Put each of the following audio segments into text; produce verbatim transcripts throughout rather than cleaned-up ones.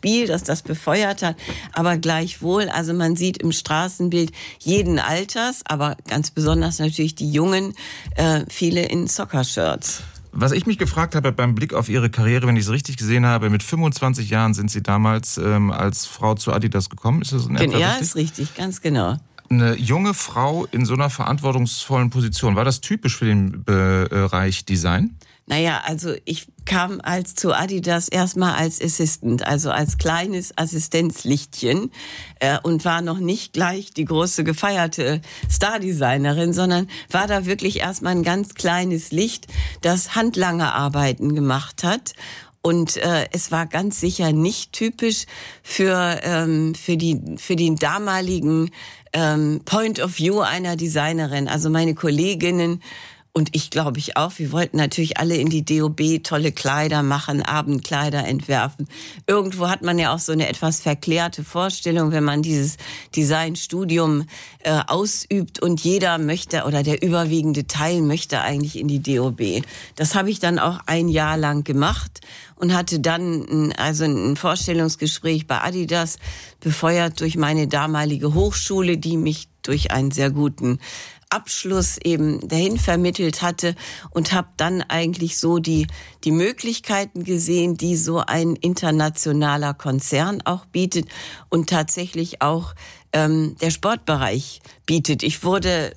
Spiel, das das befeuert hat. Aber gleichwohl, also man sieht im Straßenbild jeden Alters, aber ganz besonders natürlich die Jungen, äh, viele in Soccer-Shirts. Was ich mich gefragt habe beim Blick auf Ihre Karriere, wenn ich es richtig gesehen habe, mit fünfundzwanzig Jahren sind Sie damals ähm, als Frau zu Adidas gekommen. Ist das in etwa Ja, richtig? ist richtig, ganz genau. Eine junge Frau in so einer verantwortungsvollen Position, war das typisch für den Bereich Design? Naja, also ich kam als zu Adidas erstmal als Assistant, also als kleines Assistenzlichtchen äh, und war noch nicht gleich die große gefeierte Stardesignerin, sondern war da wirklich erstmal ein ganz kleines Licht, das handlange Arbeiten gemacht hat. Und äh, es war ganz sicher nicht typisch für ähm, für die für den damaligen ähm, Point of View einer Designerin. Also meine Kolleginnen und ich glaube ich auch, wir wollten natürlich alle in die D O B tolle Kleider machen, Abendkleider entwerfen. Irgendwo hat man ja auch so eine etwas verklärte Vorstellung, wenn man dieses Designstudium äh, ausübt und jeder möchte oder der überwiegende Teil möchte eigentlich in die D O B. Das habe ich dann auch ein Jahr lang gemacht und hatte dann ein, also ein Vorstellungsgespräch bei Adidas, befeuert durch meine damalige Hochschule, die mich durch einen sehr guten Abschluss eben dahin vermittelt hatte und habe dann eigentlich so die die Möglichkeiten gesehen, die so ein internationaler Konzern auch bietet und tatsächlich auch ähm, der Sportbereich bietet. Ich wurde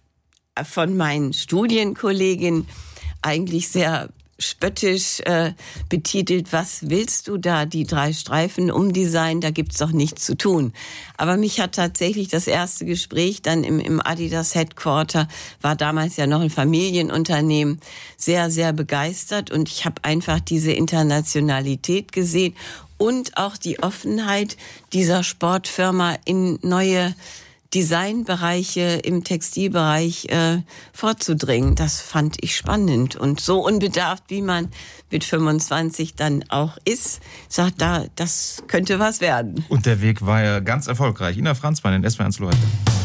von meinen Studienkolleginnen eigentlich sehr spöttisch äh, betitelt, was willst du da, die drei Streifen umdesignen, da gibt's doch nichts zu tun. Aber mich hat tatsächlich das erste Gespräch dann im, im Adidas Headquarter, war damals ja noch ein Familienunternehmen, sehr, sehr begeistert und ich habe einfach diese Internationalität gesehen und auch die Offenheit dieser Sportfirma in neue Designbereiche im Textilbereich äh, vorzudringen. Das fand ich spannend und so unbedarft, wie man mit fünfundzwanzig dann auch ist, sagt da, das könnte was werden. Und der Weg war ja ganz erfolgreich. Ina Franzmann in S W R eins Leute.